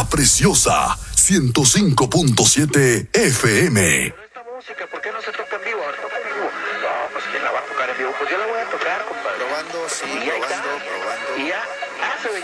La Preciosa, 105.7 FM. Pero esta música, ¿por qué no se toca en vivo? A ver, toca en vivo. No, pues ¿quién la va a tocar en vivo? Pues yo la voy a tocar, compadre. Probando, sí, Y ahí está. probando. Y ya, hace